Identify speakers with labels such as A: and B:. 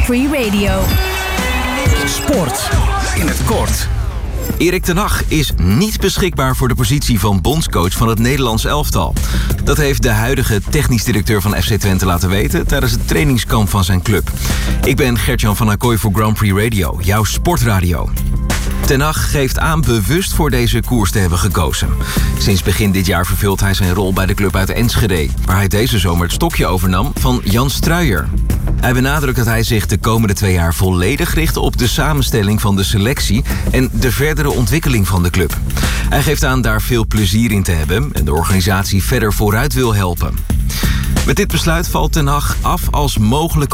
A: Prix Radio.
B: Sport in het kort.
C: Erik ten Hag is niet beschikbaar voor de positie van bondscoach van het Nederlands elftal. Dat heeft de huidige technisch directeur van FC Twente laten weten tijdens het trainingskamp van zijn club. Ik ben Gert-Jan van Acquoy voor Grand Prix Radio, jouw sportradio. Ten Hag geeft aan bewust voor deze koers te hebben gekozen. Sinds begin dit jaar vervult hij zijn rol bij de club uit Enschede, waar hij deze zomer het stokje overnam van Jan Struijer. Hij benadrukt dat hij zich de komende 2 jaar volledig richt op de samenstelling van de selectie en de verdere ontwikkeling van de club. Hij geeft aan daar veel plezier in te hebben en de organisatie verder vooruit wil helpen. Met dit besluit valt Ten Hag af als mogelijke